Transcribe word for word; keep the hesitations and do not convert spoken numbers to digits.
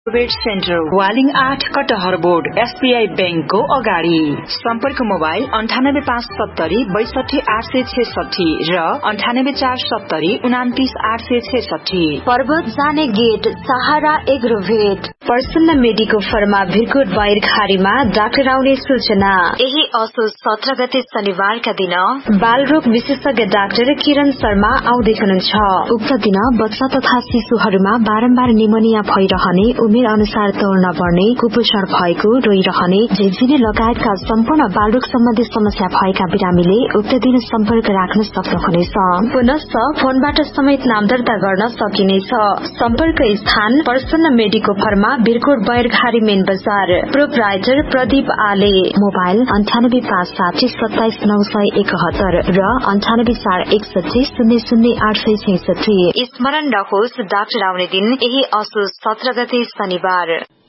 Weight centre Waling आठ कटहर board SBI बैंकको अगाडि। सम्पर्क मोबाइल अन्ठानब्बे पाँच सत्तरी बैसठी आठ सय छेसठी र अन्ठानब्बे चार सत्तरी उनातिस आठ सय छेसठी। पर्वत जाने गेट सहारा एग्रोभेट प्रसन्न मेडिको फर्मा भिरकोट बाहिरखारीमा डाक्टर आउने सूचना। यही असोज सत्र गते शनिबारका दिन बालरोग विशेषज्ञ डाक्टर किरण शर्मा आउँदै हुनुहुन्छ। उक्त दिन बच्चा तथा शिशुहरूमा बारम्बार निमोनिया भइरहने, उमेर अनुसार तौल नबढ्ने, कुपोषण भएको, रोइरहने, झिझिने लगायतका सम्पूर्ण बालरोग सम्बन्धी समस्या भएका बिरामीले उक्त दिन सम्पर्क राख्न सक्नुहुनेछ। पुनश्च फोनबाट समेत नाम दर्ता गर्न सकिनेछ। सम्पर्क स्थान प्रसन्न मेडिको फर्मा भिरकोट बाहिरखारी मेन बजार। प्रोपराइटर प्रदीप आले। मोबाइल अन्ठानब्बे पाँच साठी सत्ताइस नौ सय एकहत्तर र अन्ठानब्बे चार एकसठी शून्य शून्य आठ सय छैसठी। स्मरण रहोस्, डाक्टर आउने दिन यही असोज सत्र गते शनिबार।